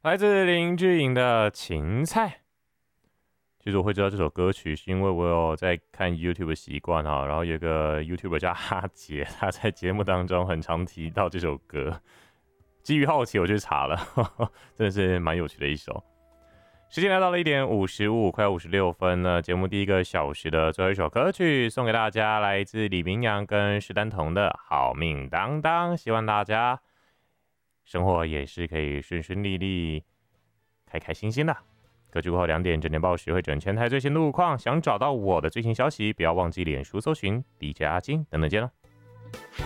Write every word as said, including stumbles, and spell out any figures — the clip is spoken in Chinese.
来自林志颖的芹菜。其实我会知道这首歌曲，是因为我有在看 YouTube 的习惯哈，然后有个 YouTuber 叫哈杰，他在节目当中很常提到这首歌。基于好奇，我去查了，呵呵真的是蛮有趣的一首。时间来到了一点五十五，快五十六分了。节目第一个小时的最后一首歌曲送给大家，来自李明阳跟石丹彤的《好命当当》，希望大家生活也是可以顺顺利利、开开心心的。歌曲过后两点，整点报时会整全台最新路况。想找到我的最新消息，不要忘记脸书搜寻 D J 阿金等等见了。